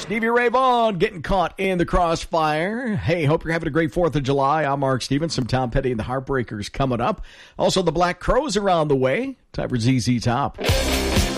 Stevie Ray Vaughan getting caught in the crossfire. Hey, hope you're having a great 4th of July. I'm Mark Stevens. Some Tom Petty and the Heartbreakers coming up. Also, the Black Crowes around the way. Time for ZZ Top.